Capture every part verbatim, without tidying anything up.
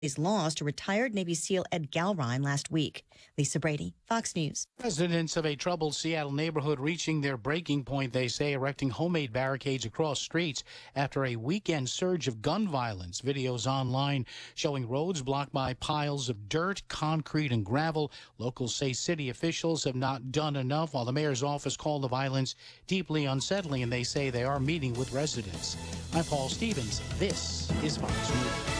He's lost to retired Navy SEAL Ed Galrine last week. Lisa Brady, Fox News. Residents of a troubled Seattle neighborhood reaching their breaking point, they say, erecting homemade barricades across streets after a weekend surge of gun violence. Videos online showing roads blocked by piles of dirt, concrete, and gravel. Locals say city officials have not done enough, while the mayor's office called the violence deeply unsettling, and they say they are meeting with residents. I'm Paul Stevens. This is Fox News.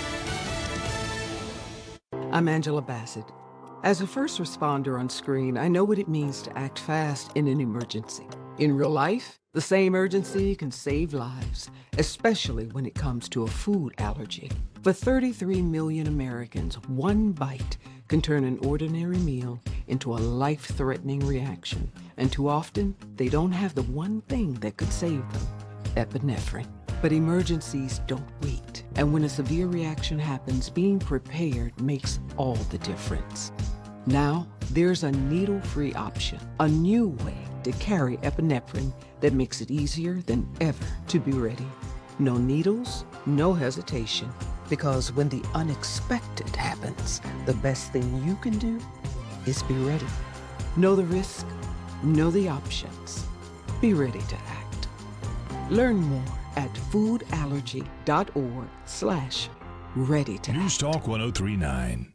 I'm Angela Bassett. As a first responder on screen, I know what it means to act fast in an emergency. In real life, the same urgency can save lives, especially when it comes to a food allergy. For thirty-three million Americans, one bite can turn an ordinary meal into a life-threatening reaction. And too often, they don't have the one thing that could save them, epinephrine. But emergencies don't wait. And when a severe reaction happens, being prepared makes all the difference. Now, there's a needle-free option, a new way to carry epinephrine that makes it easier than ever to be ready. No needles, no hesitation. Because when the unexpected happens, the best thing you can do is be ready. Know the risk, know the options. Be ready to act. Learn more at foodallergy.org slash ready to News Talk one oh three point nine.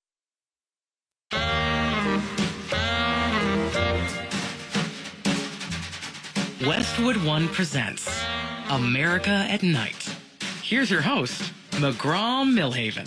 Westwood One presents America at Night. Here's your host, McGraw Millhaven.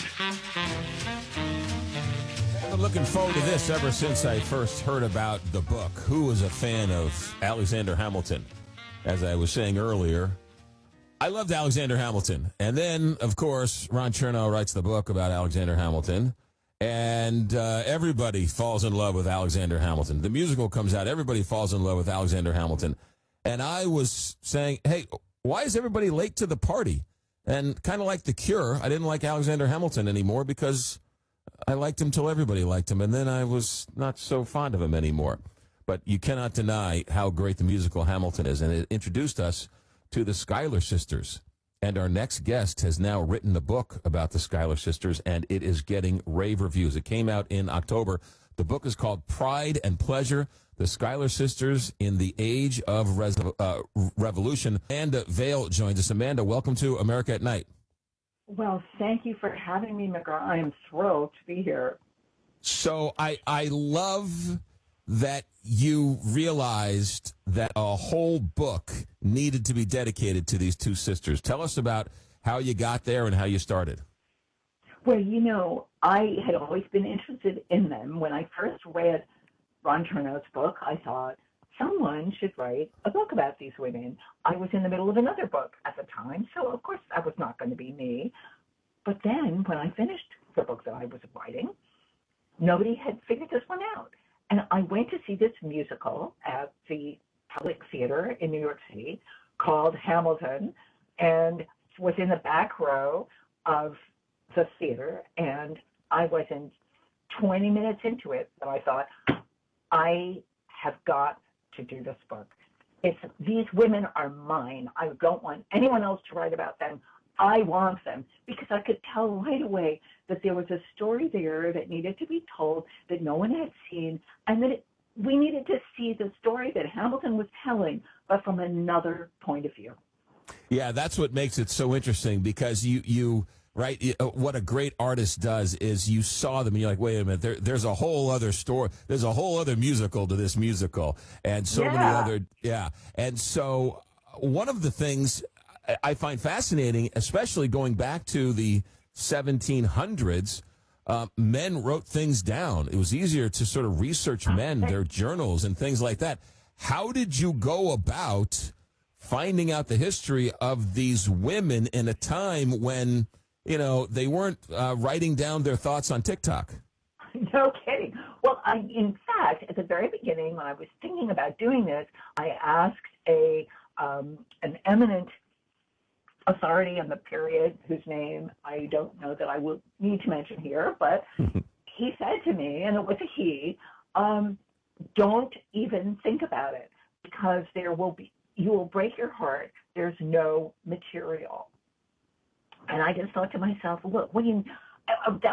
I've been looking forward to this ever since I first heard about the book. Who was a fan of Alexander Hamilton? As I was saying earlier, I loved Alexander Hamilton. And then, of course, Ron Chernow writes the book about Alexander Hamilton. And uh, everybody falls in love with Alexander Hamilton. The musical comes out. Everybody falls in love with Alexander Hamilton. And I was saying, hey, why is everybody late to the party? And kind of like The Cure, I didn't like Alexander Hamilton anymore because I liked him till everybody liked him. And then I was not so fond of him anymore. But you cannot deny how great the musical Hamilton is. And it introduced us to the Schuyler Sisters. And our next guest has now written a book about the Schuyler Sisters, and it is getting rave reviews. It came out in October. The book is called Pride and Pleasure, The Schuyler Sisters in the Age of Res- uh, Revolution. Amanda Vale joins us. Amanda, welcome to America at Night. Well, thank you for having me, McGraw. I am thrilled to be here. So I, I love that you realized that a whole book needed to be dedicated to these two sisters. Tell us about how you got there and how you started. Well, you know, I had always been interested in them. When I first read Ron Chernow's book, I thought someone should write a book about these women. I was in the middle of another book at the time, so of course that was not going to be me. But then when I finished the book that I was writing, nobody had figured this one out. And I went to see this musical at the Public Theater in New York City called Hamilton, and was in the back row of the theater. And I wasn't twenty minutes into it, and I thought, I have got to do this book. It's, these women are mine. I don't want anyone else to write about them. I want them, because I could tell right away that there was a story there that needed to be told that no one had seen, and that it, we needed to see the story that Hamilton was telling, but from another point of view. Yeah, that's what makes it so interesting, because you, you right, you, uh, what a great artist does is you saw them and you're like, wait a minute, there, there's a whole other story, there's a whole other musical to this musical, and so yeah. many other, yeah. And so one of the things I find fascinating, especially going back to the seventeen hundreds, uh, men wrote things down. It was easier to sort of research men, their journals and things like that. How did you go about finding out the history of these women in a time when, you know, they weren't uh, writing down their thoughts on TikTok? No kidding. Well, I, in fact, at the very beginning, when I was thinking about doing this, I asked a um, an eminent authority on the period, whose name I don't know that I will need to mention here, but he said to me, and it was a he, um, don't even think about it, because there will be, you will break your heart. There's no material. And I just thought to myself, look, what do you, uh,